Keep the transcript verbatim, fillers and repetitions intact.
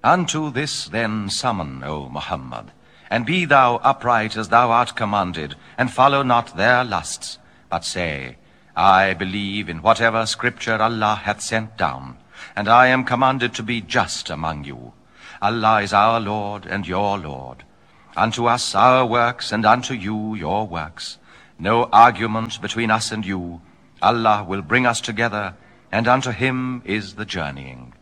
Unto this then summon, O Muhammad, and be thou upright as thou art commanded, and follow not their lusts, but say, I believe in whatever scripture Allah hath sent down, and I am commanded to be just among you. Allah is our Lord and your Lord. Unto us our works, and unto you your works. No argument between us and you. Allah will bring us together, and unto him is the journeying.